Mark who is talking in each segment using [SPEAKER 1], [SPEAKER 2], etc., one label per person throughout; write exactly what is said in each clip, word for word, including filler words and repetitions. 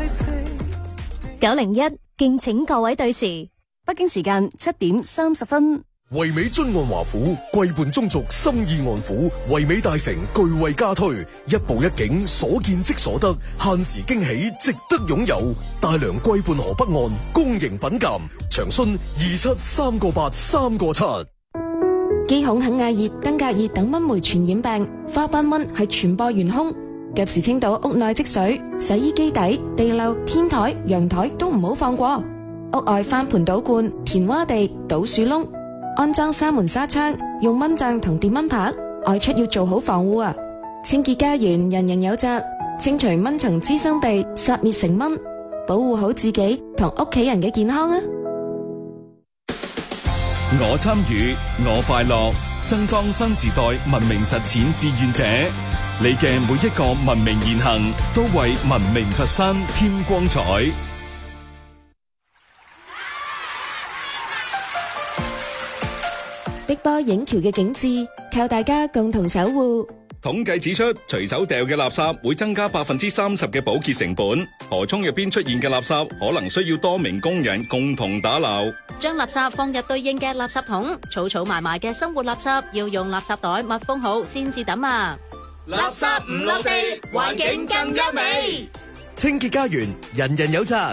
[SPEAKER 1] 九零一敬請各位對時，
[SPEAKER 2] 北京時間七點三十分。
[SPEAKER 3] 唯美津岸華府，貴伴中族，心意安撫。唯美大城巨惠加推，一步一景，所見即所得，限時驚喜，值得擁有。大良貴伴河北岸，公營品鑒，長訊二七三個八三個七。
[SPEAKER 4] 肌孔肯亞熱、登革熱等蚊媒傳染病，花斑蚊係傳播元兇。及時清倒屋內積水，洗衣機底、地漏、天台、陽台都唔好放過。屋外翻盆倒罐、填窪地、倒樹窿，安裝三門紗窗，用蚊帳同電蚊拍。外出要做好防護啊！清潔家園，人人有責。清除蚊蟲滋生地，殺滅成蚊，保護好自己同屋企人嘅健康啊！
[SPEAKER 5] 我參與，我快樂，爭當新時代文明實踐志願者。你嘅每一個文明言行，都為文明佛山添光彩。
[SPEAKER 4] 碧波映橋嘅景致，靠大家共同守護。
[SPEAKER 5] 統計指出，隨手掉嘅垃圾會增加百分之三十嘅保潔成本。河涌入邊出現嘅垃圾，可能需要多名工人共同打撈。
[SPEAKER 6] 將垃圾放入對應嘅垃圾桶，儲儲埋埋嘅生活垃圾要用垃圾袋密封好先至抌啊！
[SPEAKER 7] 垃圾唔落地，環境更優美。
[SPEAKER 3] 清潔家園，人人有責。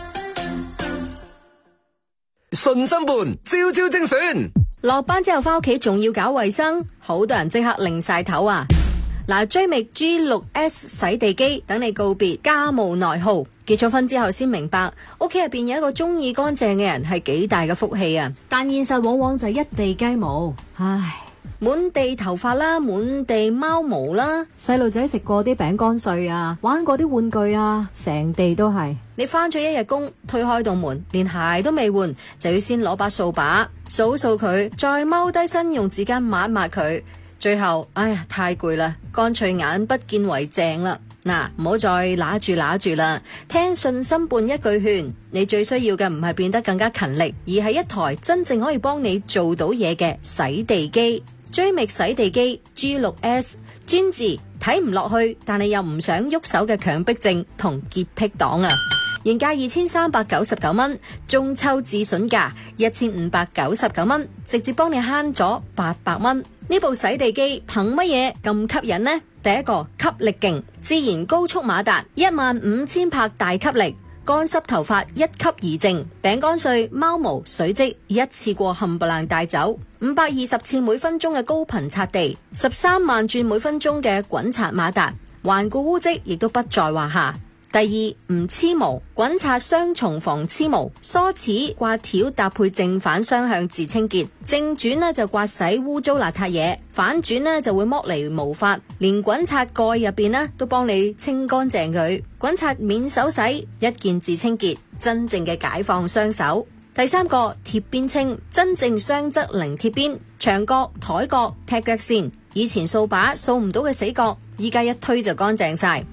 [SPEAKER 3] 順心伴，朝朝精選。
[SPEAKER 8] 落班之後翻屋企仲要搞衛生，好多人即刻擰晒頭啊！嗱，追覓 G 六 S 洗地機，等你告別家務內耗。結咗婚之後先明白，屋企入邊有一個中意乾淨嘅人係幾大嘅福氣啊！
[SPEAKER 9] 但現實往往就係一地雞毛，唉。
[SPEAKER 8] 滿地頭髮啦，滿地貓毛啦，
[SPEAKER 9] 細路仔食過啲餅乾碎啊，玩過啲玩具啊，成地都係。
[SPEAKER 8] 你翻咗一日工，推開道門，連鞋都未換，就要先攞把掃把掃掃佢，再踎低身用紙巾抹一抹佢，最後，哎呀，太攰啦，乾脆眼不見為淨啦。嗱，唔好再揦住揦住啦，聽順心伴一句勸，你最需要嘅唔係變得更加勤力，而係一台真正可以幫你做到嘢嘅洗地機。追覓洗地機 G 六 S 專治睇唔落去，但係又唔想喐手嘅強迫症同潔癖黨啊！原價二千三百九十九蚊，中秋至筍價一千五百九十九蚊，直接幫你慳咗八百蚊。呢部洗地機憑乜嘢咁吸引呢？第一個吸力勁，自然高速馬達，一萬五千帕大吸力。乾濕頭髮一吸而淨，餅乾碎、貓毛、水漬一次過冚唪唥帶走，五百二十次每分鐘嘅高頻擦地，十三萬轉每分鐘嘅滾刷馬達，頑固污漬亦都不在話下。第二，唔黐毛，滾刷雙重防黐毛，梳齒刮條搭配正反雙向自清潔，正轉呢就刮洗污糟邋遢嘢，反轉呢就會剝離毛髮，連滾刷蓋入邊呢都幫你清乾淨佢，滾刷免手洗，一鍵自清潔，真正嘅解放雙手。第三個，貼邊清，真正雙側零貼邊，牆角、台角、踢腳線，以前掃把掃唔到嘅死角，依家一推就乾淨晒。